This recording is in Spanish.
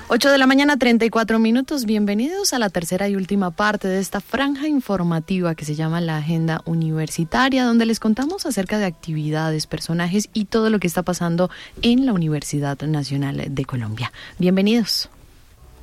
8 de la mañana, 34 minutos. Bienvenidos a la tercera y última parte de esta franja informativa que se llama La Agenda Universitaria, donde les contamos acerca de actividades, personajes y todo lo que está pasando en la Universidad Nacional de Colombia. Bienvenidos.